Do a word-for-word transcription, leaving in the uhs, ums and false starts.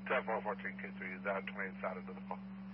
seven four fourteen K three, is that twenty-eight status of the call?